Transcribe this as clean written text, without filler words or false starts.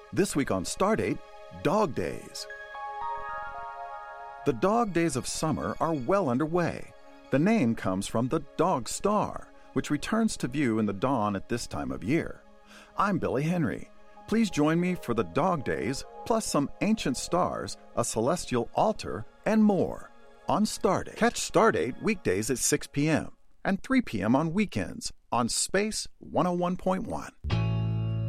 This week on Stardate, Dog Days. The dog days of summer are well underway. The name comes from the dog star, which returns to view in the dawn at this time of year. I'm Billy Henry. Please join me for the Dog Days, plus some ancient stars, a celestial altar, and more on Stardate. Catch Stardate weekdays at 6 p.m. and 3 p.m. on weekends on Space 101.1.